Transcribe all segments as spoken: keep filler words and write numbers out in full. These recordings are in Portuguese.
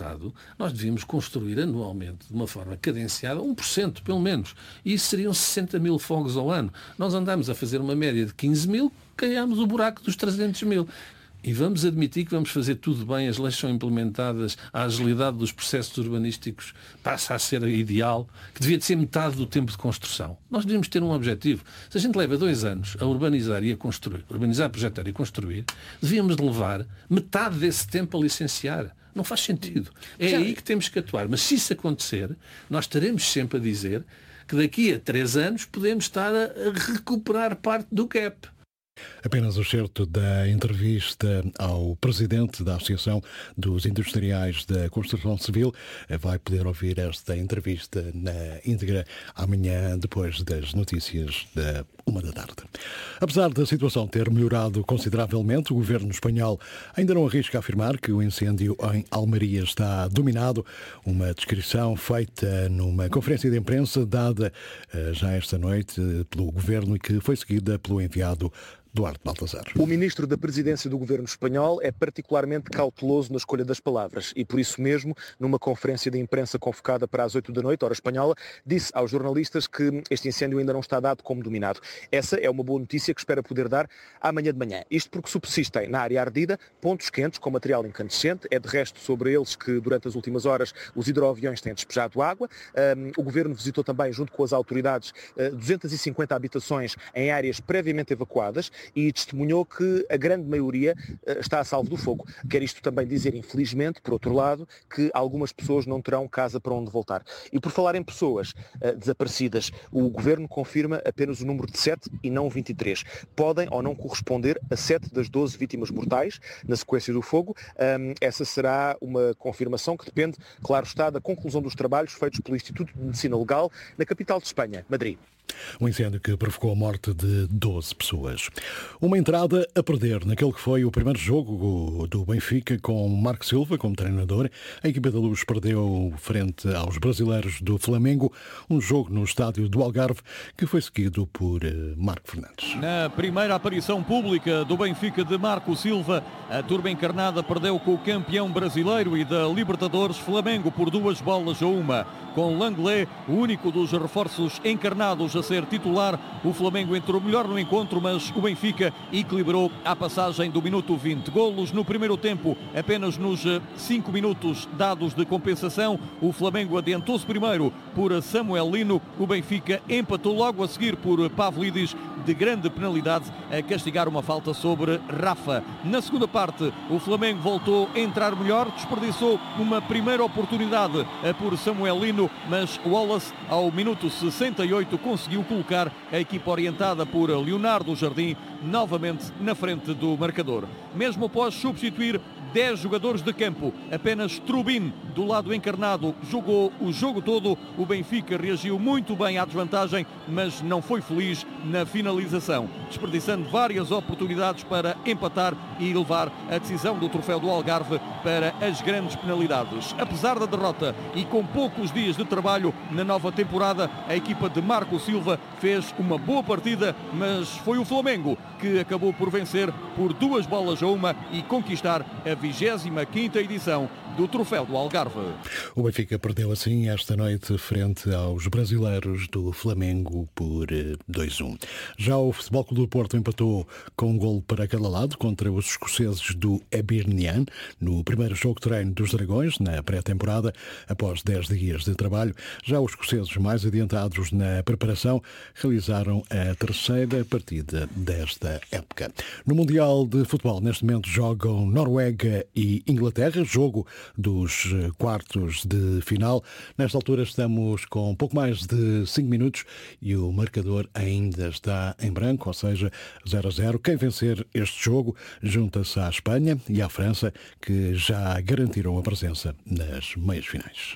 Estado, nós devíamos construir anualmente, de uma forma cadenciada, um por cento pelo menos. E isso seriam sessenta mil fogos ao ano. Nós andamos a fazer uma média de quinze mil, caiamos o buraco dos trezentos mil. E vamos admitir que vamos fazer tudo bem, as leis são implementadas, a agilidade dos processos urbanísticos passa a ser ideal, que devia de ser metade do tempo de construção. Nós devíamos ter um objetivo. Se a gente leva dois anos a urbanizar e a construir, urbanizar, projetar e construir, devíamos levar metade desse tempo a licenciar. Não faz sentido. É aí que temos que atuar. Mas se isso acontecer, nós estaremos sempre a dizer que daqui a três anos podemos estar a recuperar parte do gap. Apenas o certo da entrevista ao presidente da Associação dos Industriais da Construção Civil. Vai poder ouvir esta entrevista na íntegra amanhã, depois das notícias da uma da tarde. Apesar da situação ter melhorado consideravelmente, o governo espanhol ainda não arrisca afirmar que o incêndio em Almeria está dominado. Uma descrição feita numa conferência de imprensa dada já esta noite pelo governo e que foi seguida pelo enviado Duarte Baltazar. O ministro da Presidência do Governo espanhol é particularmente cauteloso na escolha das palavras e, por isso mesmo, numa conferência de imprensa convocada para as oito da noite, hora espanhola, disse aos jornalistas que este incêndio ainda não está dado como dominado. Essa é uma boa notícia que espera poder dar amanhã de manhã. Isto porque subsistem na área ardida pontos quentes com material incandescente. É de resto sobre eles que, durante as últimas horas, os hidroaviões têm despejado água. Um, o Governo visitou também, junto com as autoridades, duzentas e cinquenta habitações em áreas previamente evacuadas e testemunhou que a grande maioria está a salvo do fogo. Quer isto também dizer, infelizmente, por outro lado, que algumas pessoas não terão casa para onde voltar. E por falar em pessoas uh, desaparecidas, o Governo confirma apenas o número de sete e não vinte e três. Podem ou não corresponder a sete das doze vítimas mortais na sequência do fogo. Um, essa será uma confirmação que depende, claro está, da conclusão dos trabalhos feitos pelo Instituto de Medicina Legal na capital de Espanha, Madrid. Um incêndio que provocou a morte de doze pessoas. Uma entrada a perder naquele que foi o primeiro jogo do Benfica com Marco Silva como treinador. A equipa da Luz perdeu frente aos brasileiros do Flamengo, um jogo no estádio do Algarve que foi seguido por Marco Fernandes. Na primeira aparição pública do Benfica de Marco Silva, a turma encarnada perdeu com o campeão brasileiro e da Libertadores Flamengo por duas bolas a uma. Com Langley, o único dos reforços encarnados a ser titular, o Flamengo entrou melhor no encontro, mas o Benfica equilibrou à passagem do minuto vinte. Golos no primeiro tempo, apenas nos cinco minutos dados de compensação. O Flamengo adiantou-se primeiro por Samuel Lino. O Benfica empatou logo a seguir por Pavlidis, de grande penalidade, a castigar uma falta sobre Rafa. Na segunda parte, o Flamengo voltou a entrar melhor, desperdiçou uma primeira oportunidade por Samuel Lino, mas Wallace, ao minuto sessenta e oito, conseguiu colocar a equipa orientada por Leonardo Jardim novamente na frente do marcador. Mesmo após substituir dez jogadores de campo, apenas Trubin, do lado encarnado, jogou o jogo todo. O Benfica reagiu muito bem à desvantagem, mas não foi feliz na finalização, desperdiçando várias oportunidades para empatar e levar a decisão do troféu do Algarve para as grandes penalidades. Apesar da derrota e com poucos dias de trabalho na nova temporada, a equipa de Marco Silva fez uma boa partida, mas foi o Flamengo que acabou por vencer por duas bolas a uma e conquistar a vigésima quinta edição do Troféu do Algarve. O Benfica perdeu assim esta noite frente aos brasileiros do Flamengo por dois a um. Já o Futebol Clube do Porto empatou com um golo para cada lado contra os escoceses do Hibernian no primeiro jogo de treino dos Dragões na pré-temporada após dez dias de trabalho. Já os escoceses mais adiantados na preparação realizaram a terceira partida desta época. No Mundial de Futebol, neste momento jogam Noruega e Inglaterra, jogo dos quartos de final. Nesta altura estamos com pouco mais de cinco minutos e o marcador ainda está em branco, ou seja, zero a zero. Quem vencer este jogo junta-se à Espanha e à França, que já garantiram a presença nas meias finais.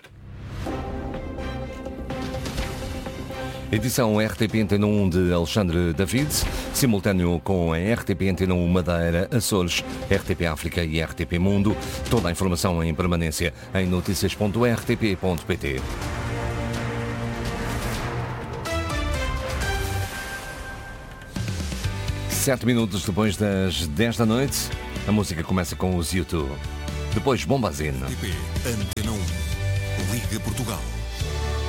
Edição R T P Antena um de Alexandre David, simultâneo com a R T P Antena um Madeira, Açores, R T P África e R T P Mundo. Toda a informação em permanência em notícias ponto r t p ponto p t. Sete minutos depois das dez da noite, a música começa com os YouTube. Depois Bombazine. Liga Portugal.